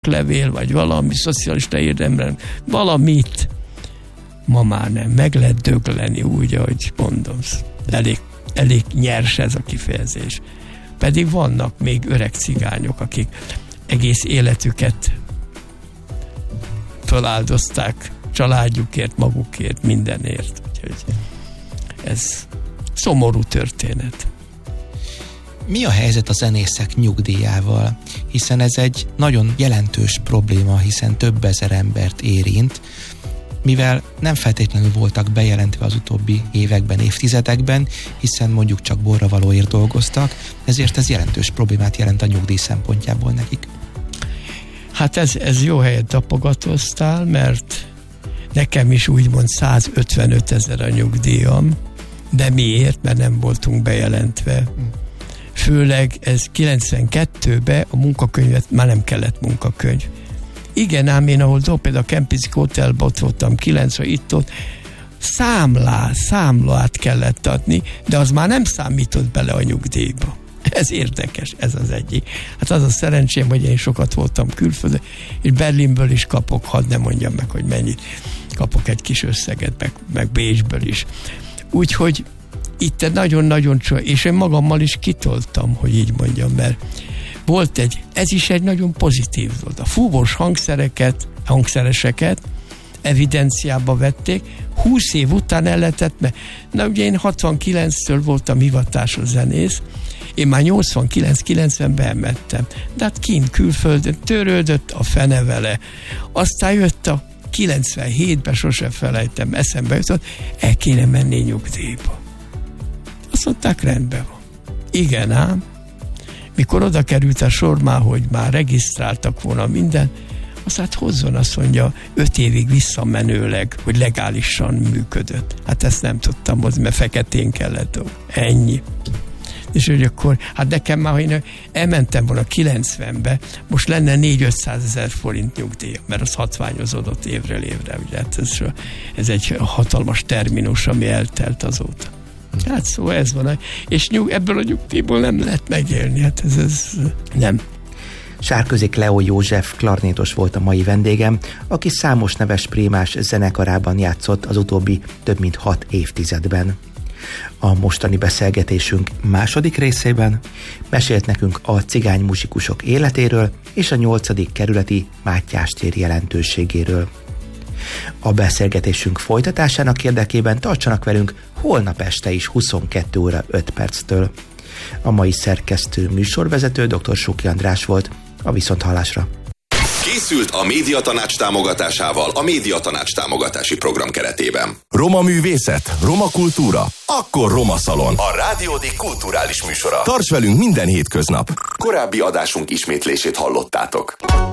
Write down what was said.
levél, vagy valami szocialista érdemre, valamit. Ma már nem, meg lehet dögleni úgy, ahogy mondom. Elég nyers ez a kifejezés. Pedig vannak még öreg cigányok, akik egész életüket feláldozták családjukért, magukért, mindenért. Úgyhogy ez szomorú történet. Mi a helyzet a zenészek nyugdíjával? Hiszen ez egy nagyon jelentős probléma, hiszen több ezer embert érint, mivel nem feltétlenül voltak bejelentve az utóbbi években, évtizedekben, hiszen mondjuk csak borravalóért dolgoztak, ezért ez jelentős problémát jelent a nyugdíj szempontjából nekik. Hát ez jó helyet tapogatóztál, mert nekem is úgymond 155 000 a nyugdíjam, de miért? Mert nem voltunk bejelentve. Főleg ez 92-ben a munkakönyvet, már nem kellett munkakönyv. Igen, ám én ahol például a Kempinski Hotelben ott voltam 90, itt-ott számlát kellett adni, de az már nem számított bele a nyugdíjba. Ez érdekes, ez az egyik. Hát az a szerencsém, hogy én sokat voltam külföldön, és Berlinből is kapok, hadd ne mondjam meg, hogy mennyit, kapok egy kis összeget, meg Bécsből is. Úgyhogy itt nagyon-nagyon csodás, és én magammal is kitoltam, hogy így mondjam, mert volt ez is egy nagyon pozitív volt. A fúvós hangszereseket evidenciába vették, 20 év után el lehetett, mert ugye én 69-től voltam hivatásos zenész, én már 89-90-ben elmentem. De hát kint külföldön törődött a fene vele. Aztán jött a 97-ben, sosem felejtem, eszembe jutott, el kéne menni nyugdíjba. Azt mondták, rendben van. Igen ám, mikor oda került a sor már, hogy már regisztráltak volna minden, azt hát hozzon, azt mondja, 5 évig visszamenőleg, hogy legálisan működött. Hát ezt nem tudtam hozni, mert feketén kellett. Ennyi. És hogy akkor, hát nekem már, ha én elmentem volna 90-be, most lenne 400-500 000 forint nyugdíja, mert az hatványozódott évről évre. Ugye? Hát ez egy hatalmas terminus, ami eltelt azóta. Hát szóval ez van. És ebből a nyugdíjból nem lehet megélni. Hát ez nem. Sárközi Cleo József klarnétos volt a mai vendégem, aki számos neves prémás zenekarában játszott az utóbbi több mint 6 évtizedben. A mostani beszélgetésünk második részében mesélt nekünk a cigány muzsikusok életéről és a 8. kerületi Mátyás tér jelentőségéről. A beszélgetésünk folytatásának érdekében tartsanak velünk holnap este is 22 óra 5 perctől. A mai szerkesztő műsorvezető dr. Suki András volt. A viszonthallásra. Készült a Médiatanács támogatásával a Médiatanács támogatási program keretében. Roma művészet, roma kultúra, akkor Roma Szalon. A Rádió D kulturális műsora. Tarts velünk minden hétköznap. Korábbi adásunk ismétlését hallottátok.